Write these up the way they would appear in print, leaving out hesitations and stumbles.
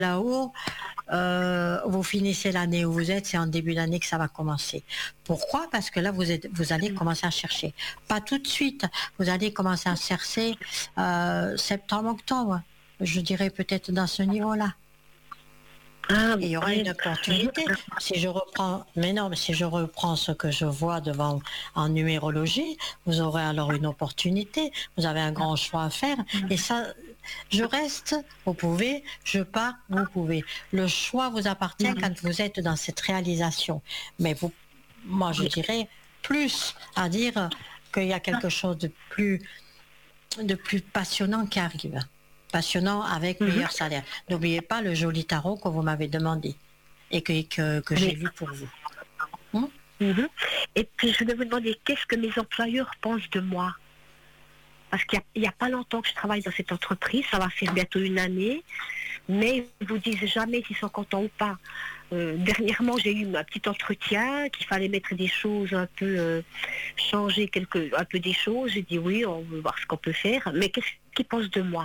là-haut, vous finissez l'année où vous êtes, c'est en début d'année que ça va commencer. Pourquoi? Parce que là, vous allez commencer à chercher. Pas tout de suite. Vous allez commencer à chercher septembre, octobre. Je dirais peut-être dans ce niveau-là. Ah, Et il y aura oui. une opportunité. Si je reprends, mais non, mais si je reprends ce que je vois devant en numérologie, vous aurez alors une opportunité. Vous avez un grand choix à faire. Et ça, je reste, vous pouvez, je pars, vous pouvez. Le choix vous appartient quand vous êtes dans cette réalisation. Mais vous, moi, je dirais plus à dire qu'il y a quelque chose de plus passionnant qui arrive. Passionnant avec meilleur salaire. N'oubliez pas le joli tarot que vous m'avez demandé et que j'ai vu pour vous. Et puis je voulais vous demander, qu'est-ce que mes employeurs pensent de moi? Parce qu'il n'y a pas longtemps que je travaille dans cette entreprise, ça va faire bientôt une année, mais ils ne vous disent jamais s'ils sont contents ou pas. Dernièrement, j'ai eu un petit entretien, qu'il fallait mettre des choses un peu, changer un peu des choses. J'ai dit oui, on veut voir ce qu'on peut faire, mais qu'est-ce qu'ils pensent de moi?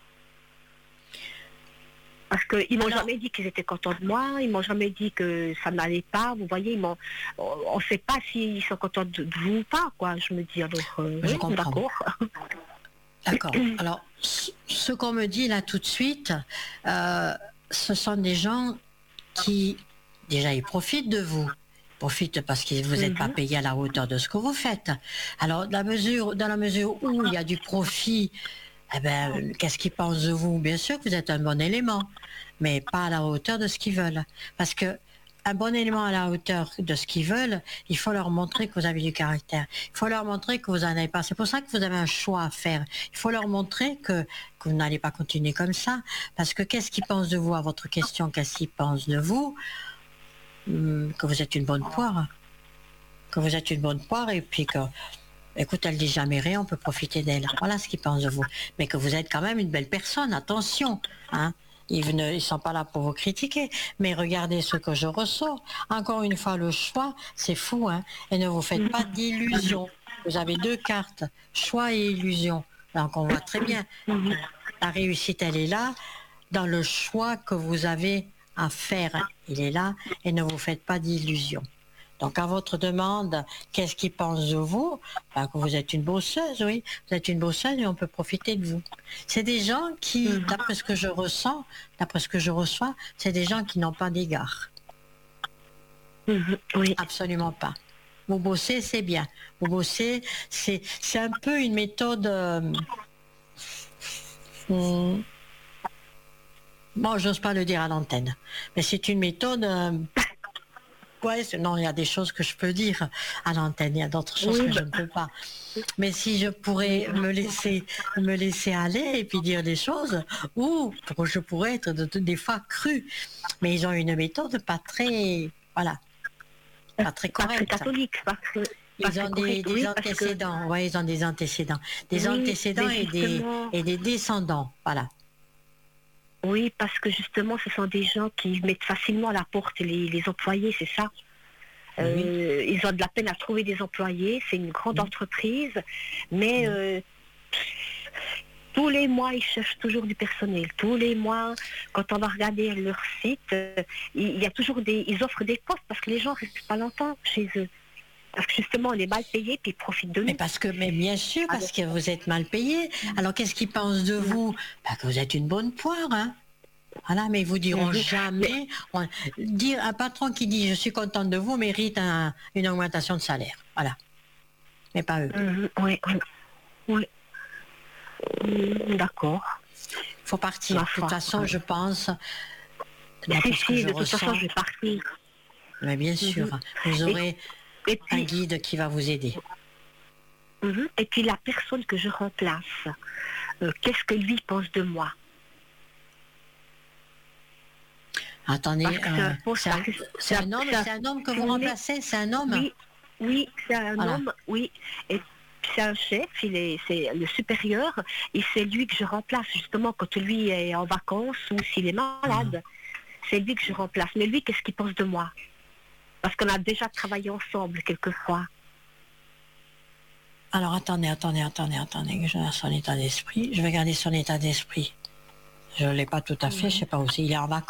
Parce qu'ils m'ont jamais dit qu'ils étaient contents de moi, ils m'ont jamais dit que ça n'allait pas. Vous voyez, on ne sait pas s'ils sont contents de vous ou pas, quoi. Je me dis alors, je comprends. d'accord. D'accord. Alors, ce qu'on me dit là tout de suite, ce sont des gens qui, déjà, ils profitent de vous. Ils profitent parce que vous n'êtes pas payé à la hauteur de ce que vous faites. Alors, dans la mesure où il y a du profit, eh ben, qu'est-ce qu'ils pensent de vous? Bien sûr que vous êtes un bon élément, mais pas à la hauteur de ce qu'ils veulent. Parce que un bon élément à la hauteur de ce qu'ils veulent, il faut leur montrer que vous avez du caractère. Il faut leur montrer que vous n'en avez pas. C'est pour ça que vous avez un choix à faire. Il faut leur montrer que vous n'allez pas continuer comme ça. Parce que qu'est-ce qu'ils pensent de vous à votre question? Qu'est-ce qu'ils pensent de vous? Que vous êtes une bonne poire. Que vous êtes une bonne poire et puis que... Écoute, elle dit jamais rien, on peut profiter d'elle. Voilà ce qu'ils pensent de vous. Mais que vous êtes quand même une belle personne, attention. Hein. Ils ne sont pas là pour vous critiquer. Mais regardez ce que je ressors. Encore une fois, le choix, c'est fou. Hein. Et ne vous faites pas d'illusions. Vous avez 2 cartes, choix et illusion. Donc on voit très bien. La réussite, elle est là. Dans le choix que vous avez à faire, il est là. Et ne vous faites pas d'illusions. Donc, à votre demande, qu'est-ce qu'ils pensent de vous? Ben, que vous êtes une bosseuse, oui. Vous êtes une bosseuse et on peut profiter de vous. C'est des gens qui, d'après ce que je ressens, d'après ce que je reçois, c'est des gens qui n'ont pas d'égard. Oui. Absolument pas. Vous bossez, c'est bien. Vous bossez, c'est un peu une méthode... bon, j'ose pas le dire à l'antenne, mais c'est une méthode... Ouais, non, il y a des choses que je peux dire à l'antenne, il y a d'autres choses que je ne peux pas. Mais si je pourrais me laisser aller et puis dire des choses, ou je pourrais être des fois crue. Mais ils ont une méthode pas très, voilà, pas très correcte. Pas très catholique, ils ont des antécédents, ouais, ils ont des antécédents. Des antécédents et des descendants, voilà. Oui, parce que justement, ce sont des gens qui mettent facilement à la porte les employés, c'est ça. Ils ont de la peine à trouver des employés, c'est une grande entreprise, mais tous les mois, ils cherchent toujours du personnel. Tous les mois, quand on va regarder leur site, il y a toujours ils offrent des postes parce que les gens ne restent pas longtemps chez eux. Parce que justement, on est mal payé puis ils profitent de nous. Mais bien sûr, parce que vous êtes mal payé. Alors, qu'est-ce qu'ils pensent de vous? Que vous êtes une bonne poire, hein. Voilà, mais ils vous diront jamais. Un patron qui dit je suis contente de vous mérite une augmentation de salaire. Voilà. Mais pas eux. Oui. D'accord. Il faut partir. De toute façon, je pense. De toute façon, je vais partir. Mais bien sûr, vous aurez un guide qui va vous aider. Et puis la personne que je remplace, qu'est-ce que lui pense de moi? Attendez, c'est un homme que vous remplacez? C'est un homme? Oui, c'est un homme, oui. Et c'est un chef, c'est le supérieur, et c'est lui que je remplace, justement, quand lui est en vacances ou s'il est malade. C'est lui que je remplace. Mais lui, qu'est-ce qu'il pense de moi? Parce qu'on a déjà travaillé ensemble quelquefois. Alors, attendez, que je regarde son état d'esprit. Je vais garder son état d'esprit. Je ne l'ai pas tout à fait, je ne sais pas où il est en vacances.